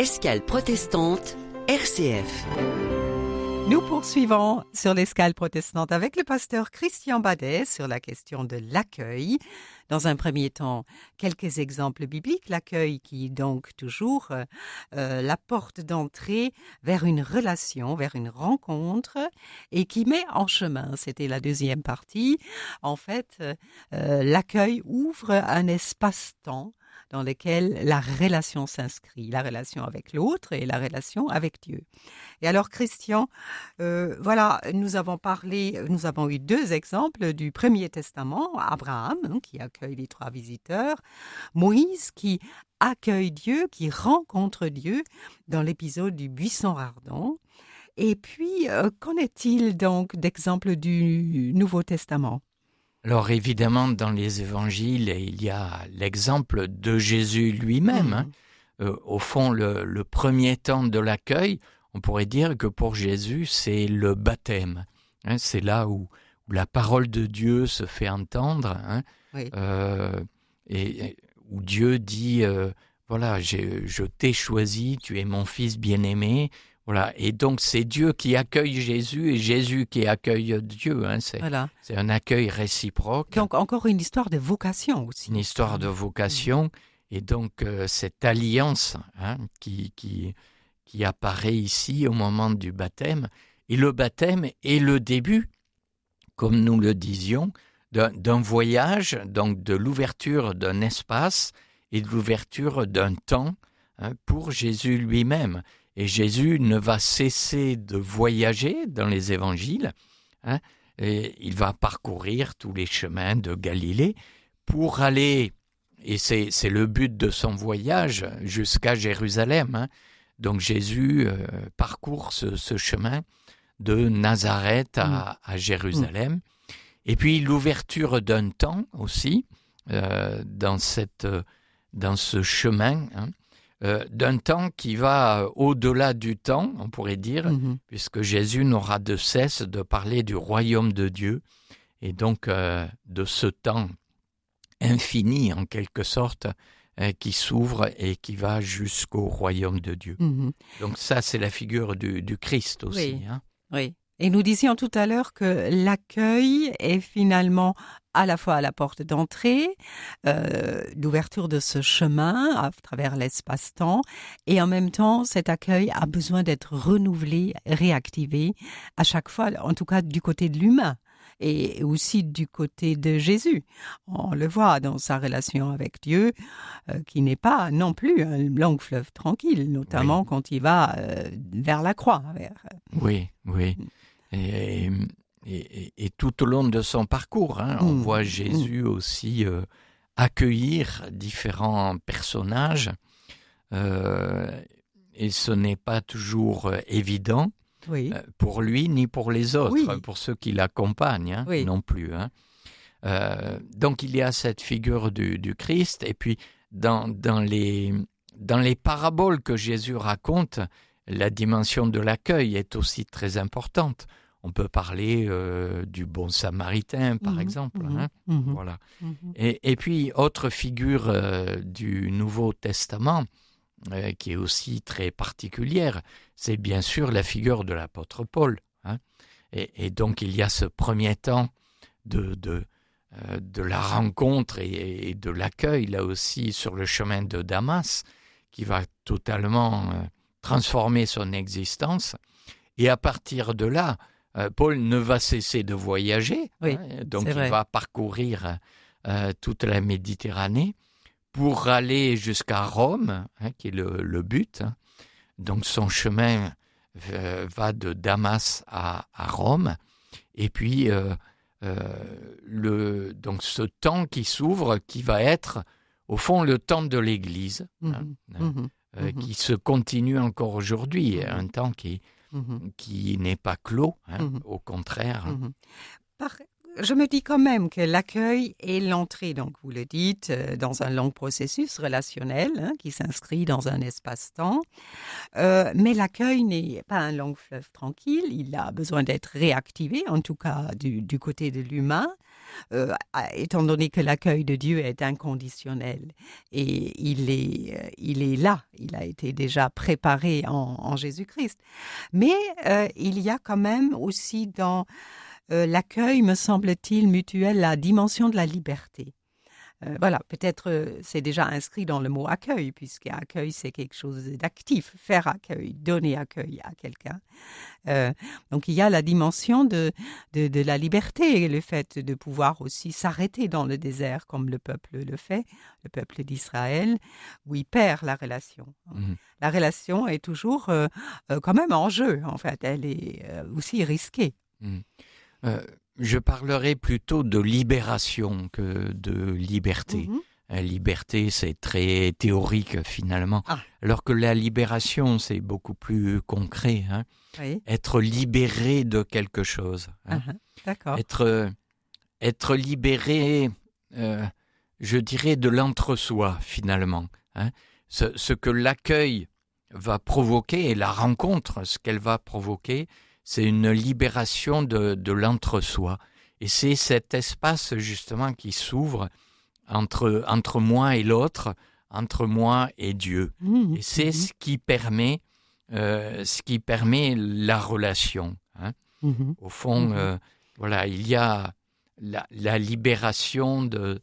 Escale protestante, RCF. Nous poursuivons sur l'escale protestante avec le pasteur Christian Badet sur la question de l'accueil. Dans un premier temps, quelques exemples bibliques. L'accueil qui est donc toujours la porte d'entrée vers une relation, vers une rencontre et qui met en chemin. C'était la deuxième partie. En fait, l'accueil ouvre un espace-temps dans lequel la relation s'inscrit, la relation avec l'autre et la relation avec Dieu. Et alors, Christian, nous avons eu deux exemples du Premier Testament, Abraham, qui accueille les 3 visiteurs, Moïse qui accueille Dieu, qui rencontre Dieu dans l'épisode du buisson ardent. Et puis, qu'en est-il donc d'exemples du Nouveau Testament ? Alors évidemment, dans les évangiles, il y a l'exemple de Jésus lui-même. Au fond, le premier temps de l'accueil, on pourrait dire que pour Jésus, c'est le baptême. C'est là où la parole de Dieu se fait entendre, et où Dieu dit, je t'ai choisi, tu es mon fils bien-aimé. Voilà. Et donc, c'est Dieu qui accueille Jésus et Jésus qui accueille Dieu. C'est un accueil réciproque. Donc, encore une histoire de vocation aussi. Une histoire de vocation. Et donc, cette alliance qui apparaît ici au moment du baptême. Et le baptême est le début, comme nous le disions, d'un voyage, donc de l'ouverture d'un espace et de l'ouverture d'un temps pour Jésus lui-même. Et Jésus ne va cesser de voyager dans les évangiles, et il va parcourir tous les chemins de Galilée pour aller, et c'est le but de son voyage, jusqu'à Jérusalem. Donc Jésus parcourt ce chemin de Nazareth à Jérusalem. Et puis l'ouverture d'un temps aussi, dans ce chemin, d'un temps qui va au-delà du temps, on pourrait dire, puisque Jésus n'aura de cesse de parler du royaume de Dieu, et donc de ce temps infini, en quelque sorte, qui s'ouvre et qui va jusqu'au royaume de Dieu. Donc ça, c'est la figure du Christ aussi. Oui. Et nous disions tout à l'heure que l'accueil est finalement à la fois à la porte d'entrée, l'ouverture de ce chemin à travers l'espace-temps, et en même temps, cet accueil a besoin d'être renouvelé, réactivé, à chaque fois, en tout cas du côté de l'humain, et aussi du côté de Jésus. On le voit dans sa relation avec Dieu, qui n'est pas non plus un long fleuve tranquille, notamment quand il va vers la croix. Oui. Et tout au long de son parcours, on voit Jésus aussi accueillir différents personnages, et ce n'est pas toujours évident pour lui ni pour les autres, pour ceux qui l'accompagnent non plus. Donc il y a cette figure du Christ, et puis dans les paraboles que Jésus raconte, la dimension de l'accueil est aussi très importante. On peut parler du bon samaritain, par exemple. Voilà. Et puis, autre figure du Nouveau Testament, qui est aussi très particulière, c'est bien sûr la figure de l'apôtre Paul. Et donc, il y a ce premier temps de la rencontre et de l'accueil, là aussi, sur le chemin de Damas, qui va totalement transformer son existence. Et à partir de là, Paul ne va cesser de voyager, donc il va parcourir toute la Méditerranée pour aller jusqu'à Rome, qui est le but. Donc son chemin va de Damas à Rome, et puis donc ce temps qui s'ouvre, qui va être au fond le temps de l'Église, qui se continue encore aujourd'hui, un temps qui n'est pas clos, au contraire. je me dis quand même que l'accueil est l'entrée, donc vous le dites, dans un long processus relationnel qui s'inscrit dans un espace-temps. Mais l'accueil n'est pas un long fleuve tranquille, il a besoin d'être réactivé, en tout cas du côté de l'humain, étant donné que l'accueil de Dieu est inconditionnel. Et il est là, il a été déjà préparé en Jésus-Christ. Mais il y a quand même aussi dans l'accueil, me semble-t-il, mutuel, la dimension de la liberté. Voilà, peut-être c'est déjà inscrit dans le mot accueil, puisque accueil, c'est quelque chose d'actif, faire accueil, donner accueil à quelqu'un. Donc il y a la dimension de la liberté, et le fait de pouvoir aussi s'arrêter dans le désert, comme le peuple le fait, le peuple d'Israël, où il perd la relation. Mmh. La relation est toujours quand même en jeu, en fait, elle est aussi risquée. Mmh. Je parlerai plutôt de libération que de liberté. Liberté, c'est très théorique finalement, alors que la Libération, c'est beaucoup plus concret. Oui. Être libéré de quelque chose. D'accord. Être libéré, je dirais, de l'entre-soi finalement. Ce que l'accueil va provoquer, et la rencontre, ce qu'elle va provoquer, c'est une libération de l'entre-soi. Et c'est cet espace justement qui s'ouvre entre moi et l'autre, entre moi et Dieu. Et c'est ce qui permet la relation. Au fond, voilà, il y a la libération de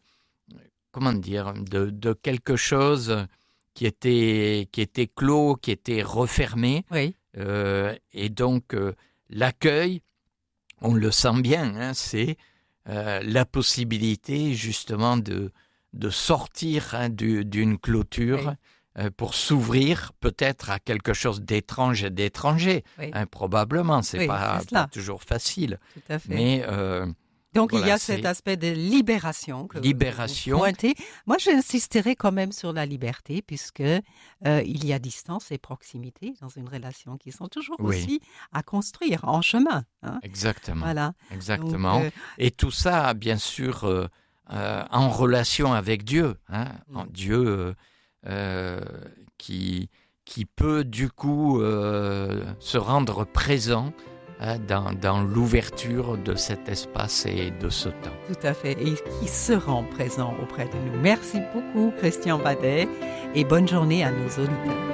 quelque chose qui était clos, qui était refermé. Oui. Et donc, l'accueil, on le sent bien, c'est la possibilité justement de sortir d'une clôture pour s'ouvrir peut-être à quelque chose d'étrange et d'étranger. Oui. Probablement, c'est pas toujours facile. Tout à fait. Mais donc voilà, il y a cet aspect de libération que vous pointez. Moi, j'insisterai quand même sur la liberté, puisque il y a distance et proximité dans une relation qui sont toujours aussi à construire en chemin. Exactement. Voilà. Exactement. Donc, et tout ça, bien sûr, en relation avec Dieu. Dieu qui peut du coup se rendre présent dans l'ouverture de cet espace et de ce temps. Tout à fait, et qui se rend présent auprès de nous. Merci beaucoup, Christian Badet, et bonne journée à nos auditeurs.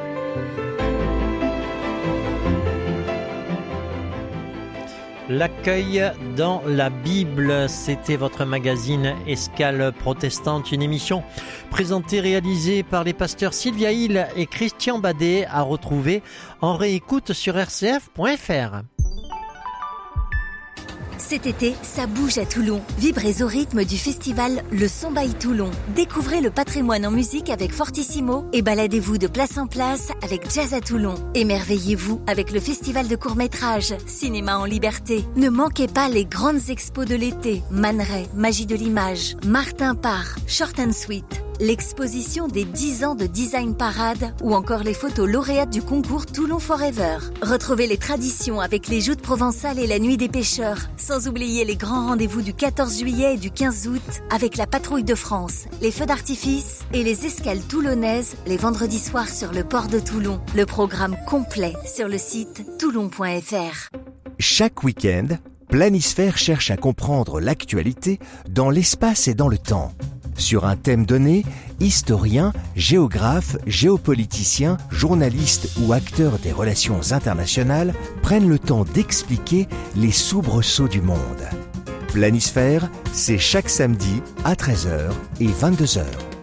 L'accueil dans la Bible, c'était votre magazine Escale protestante, une émission présentée, réalisée par les pasteurs Sylvia Hill et Christian Badet, à retrouver en réécoute sur rcf.fr. Cet été, ça bouge à Toulon. Vibrez au rythme du festival Le Son by Toulon. Découvrez le patrimoine en musique avec Fortissimo et baladez-vous de place en place avec Jazz à Toulon. Émerveillez-vous avec le festival de court-métrage Cinéma en liberté. Ne manquez pas les grandes expos de l'été. Man Ray, Magie de l'image, Martin Parr, Short and Sweet. L'exposition des 10 ans de Design Parade ou encore les photos lauréates du concours Toulon Forever. Retrouvez les traditions avec les joutes provençales et la nuit des pêcheurs. Sans oublier les grands rendez-vous du 14 juillet et du 15 août avec la patrouille de France, les feux d'artifice et les escales toulonnaises les vendredis soirs sur le port de Toulon. Le programme complet sur le site toulon.fr. Chaque week-end, Planisphère cherche à comprendre l'actualité dans l'espace et dans le temps. Sur un thème donné, historiens, géographes, géopoliticiens, journalistes ou acteurs des relations internationales prennent le temps d'expliquer les soubresauts du monde. Planisphère, c'est chaque samedi à 13h et 22h.